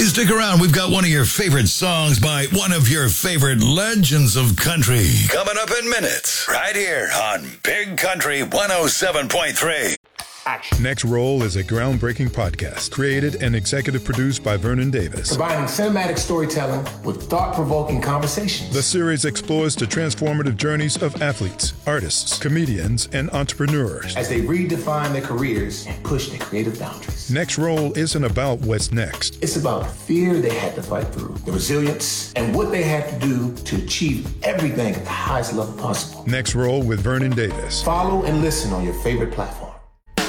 Stick around. We've got one of your favorite songs by one of your favorite legends of country coming up in minutes right here on Big Country 107.3. Action. Next Roll is a groundbreaking podcast created and executive produced by Vernon Davis. Combining cinematic storytelling with thought-provoking conversations. The series explores the transformative journeys of athletes, artists, comedians, and entrepreneurs as they redefine their careers and push their creative boundaries. Next Roll isn't about what's next. It's about the fear they had to fight through, the resilience, and what they had to do to achieve everything at the highest level possible. Next Roll with Vernon Davis. Follow and listen on your favorite platform.